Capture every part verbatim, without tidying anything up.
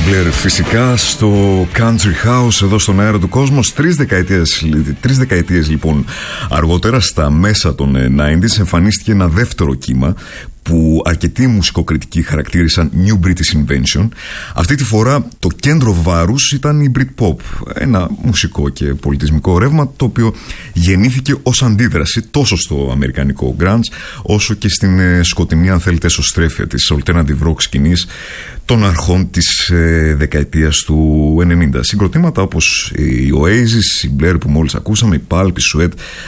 Blair φυσικά στο Country House εδώ στον αέρα του κόσμος. Τρεις δεκαετίες, τρεις δεκαετίες λοιπόν αργότερα, στα μέσα των ενενήντα, εμφανίστηκε ένα δεύτερο κύμα που αρκετοί μουσικοκριτικοί χαρακτήρισαν New British Invention. Αυτή τη φορά το κέντρο βάρους ήταν η Britpop, ένα μουσικό και πολιτισμικό ρεύμα το οποίο γεννήθηκε ως αντίδραση τόσο στο αμερικανικό grunge όσο και στην σκοτεινή, αν θέλετε, εσωστρέφεια της alternative rock σκηνής των αρχών της ε, δεκαετίας του ενενήντα. Συγκροτήματα όπως η Oasis, η Blair που μόλις ακούσαμε, η Pulp, η Sweat,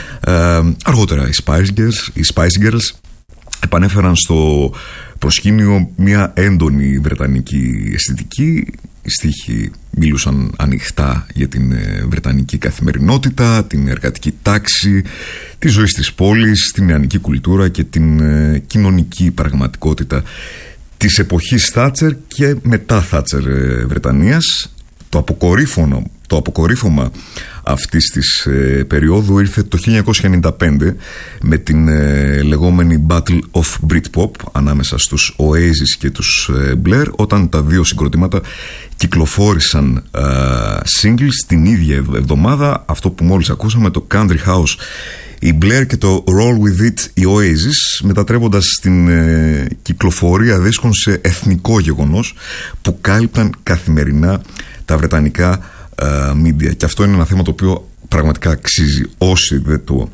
ε, αργότερα οι Spice Girls, οι Spice Girls επανέφεραν στο προσκήνιο μια έντονη βρετανική αισθητική. Οι στίχοι μιλούσαν ανοιχτά για την βρετανική καθημερινότητα, την εργατική τάξη, τη ζωή της πόλης, την νεανική κουλτούρα και την κοινωνική πραγματικότητα της εποχής Θάτσερ και μετά Θάτσερ Βρετανίας. Το αποκορύφωμα, το αποκορύφωμα αυτής της ε, περίοδου ήρθε το χίλια εννιακόσια ενενήντα πέντε με την ε, λεγόμενη Battle of Britpop ανάμεσα στους Oasis και τους ε, Blair, όταν τα δύο συγκροτήματα κυκλοφόρησαν ε, singles την ίδια εβδομάδα. Αυτό που μόλις ακούσαμε, το Country House, η Blair, και το Roll With It, η Oasis, μετατρέποντας την ε, κυκλοφορία δίσκων σε εθνικό γεγονός που κάλυπταν καθημερινά τα βρετανικά media. Και αυτό είναι ένα θέμα το οποίο πραγματικά αξίζει, όσοι δεν το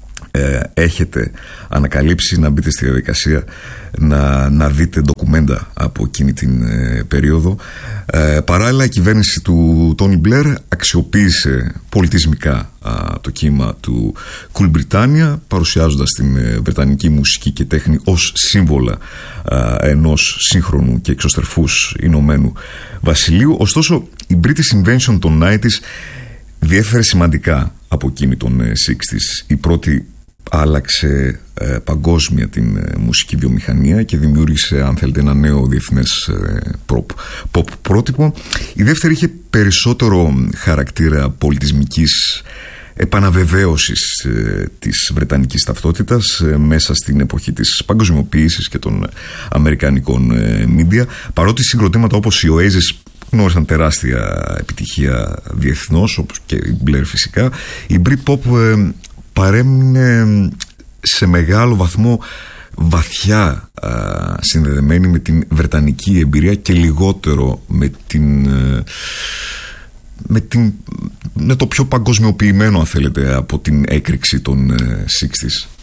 ε, έχετε ανακαλύψει, να μπείτε στη διαδικασία να, να δείτε ντοκουμέντα από εκείνη την ε, περίοδο. Ε, παράλληλα, η κυβέρνηση του Τόνι Μπλερ αξιοποίησε πολιτισμικά α, το κύμα του Cool Britannia, παρουσιάζοντας την ε, βρετανική μουσική και τέχνη ως σύμβολα α, ενός σύγχρονου και εξωστρεφούς Ηνωμένου Βασιλείου. Ωστόσο, η British Invention των ενενήντα διέφερε σημαντικά από εκείνη των εξήντα. Η πρώτη άλλαξε ε, παγκόσμια την ε, μουσική βιομηχανία και δημιούργησε, αν θέλετε, ένα νέο διεθνές ε, pop, pop πρότυπο. Η δεύτερη είχε περισσότερο χαρακτήρα πολιτισμικής επαναβεβαίωσης ε, της βρετανικής ταυτότητας ε, μέσα στην εποχή της παγκοσμιοποίησης και των αμερικανικών ε, media. Παρότι συγκροτήματα όπως η Oasis γνώρισαν τεράστια επιτυχία διεθνώς, όπως και η Blair φυσικά, η Britpop ε, παρέμεινε σε μεγάλο βαθμό βαθιά α, συνδεδεμένη με την βρετανική εμπειρία και λιγότερο με την, με την με το πιο παγκοσμιοποιημένο, αν θέλετε, από την έκρηξη των εξήντα.